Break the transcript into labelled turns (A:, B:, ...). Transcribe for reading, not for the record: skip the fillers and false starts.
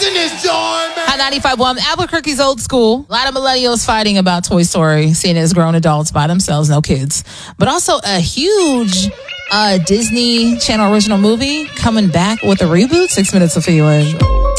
A: in this joint, man.
B: Hot 95.1, Albuquerque's old school. A lot of millennials fighting about Toy Story, seeing it as grown adults by themselves, no kids. But also a huge Disney Channel original movie coming back with a reboot. 6 minutes will fill you in.